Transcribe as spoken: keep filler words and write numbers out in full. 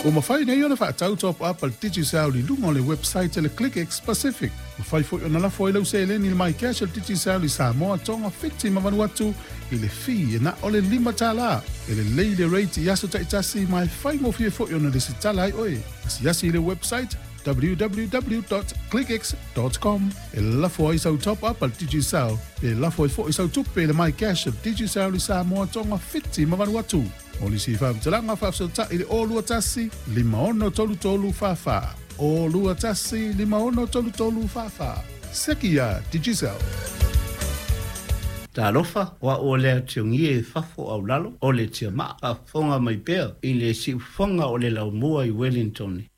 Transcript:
O mawhai nei ona whaatau top up al Digicel li lunga o le website le ClickX Pacific. Mawhai fo i ona lafo i lau se eleni le mai cash al Digicel li Samoa tonga fifty mawanu atu i le fi e na o le lima tala. E le lei le rate i aso taitasi mai whai mo fie fo i ona le si tala ai oe. Si asi le website w w w dot click x dot com. E lafo i sau top up al Digicel. E lafo i fo i sau tupe le mai cash al Digicel li Samoa tonga fifty mawanu atu. O li si whaamtalanga whaafsota i le o lua tasi, lima ono tolu tolu whawha. O lua tasi, lima ono tolu tolu whawha. Seki a Digicel. Ta alofa, wa o lea tiongi e whafo au lalo, o le tia maa a fonga mai pēr, i le si fonga o le lau mua i Wellington.